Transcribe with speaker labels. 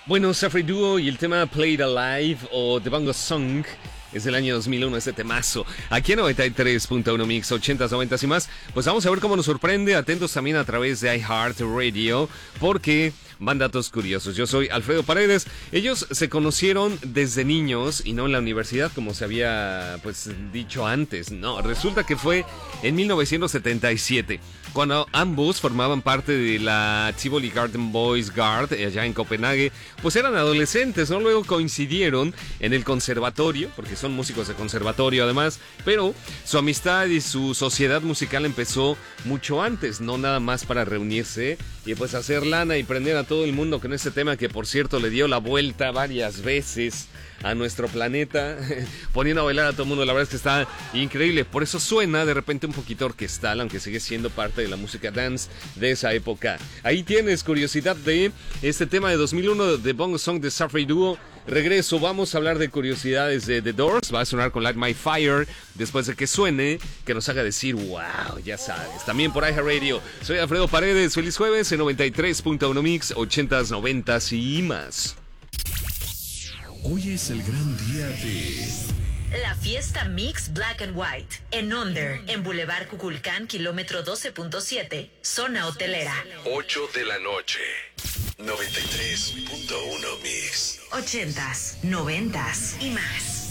Speaker 1: Bueno, Safri Duo y el tema Played Alive o The Bongo Song es del año 2001, este temazo. Aquí en 93.1 Mix, 80s, 90s y más. Pues vamos a ver cómo nos sorprende. Atentos también a través de iHeartRadio, porque van datos curiosos. Yo soy Alfredo Paredes. Ellos se conocieron desde niños y no en la universidad, como se había pues dicho antes. No, resulta que fue en 1977, cuando ambos formaban parte de la Tivoli Garden Boys Guard allá en Copenhague. Pues eran adolescentes, ¿no? Luego coincidieron en el conservatorio, porque son músicos de conservatorio además, pero su amistad y su sociedad musical empezó mucho antes, no nada más para reunirse y pues hacer lana y prender a todo el mundo con este tema que, por cierto, le dio la vuelta varias veces a nuestro planeta, poniendo a bailar a todo el mundo. La verdad es que está increíble. Por eso suena de repente un poquito orquestal, aunque sigue siendo parte de la música dance de esa época. Ahí tienes curiosidad de este tema de 2001 de Bongo Song de Safri Duo. Regreso, vamos a hablar de curiosidades de The Doors. Va a sonar con Light My Fire después de que suene, que nos haga decir wow, ya sabes. También por iHeartRadio. Soy Alfredo Paredes. Feliz jueves en 93.1 Mix, 80s, 90s y más.
Speaker 2: Hoy es el gran día de
Speaker 3: la fiesta Mix Black and White en Onder, en Boulevard Cuculcán, kilómetro 12.7, zona hotelera.
Speaker 2: 8 de la noche. 93.1 Mix.
Speaker 3: 80s, 90s y más.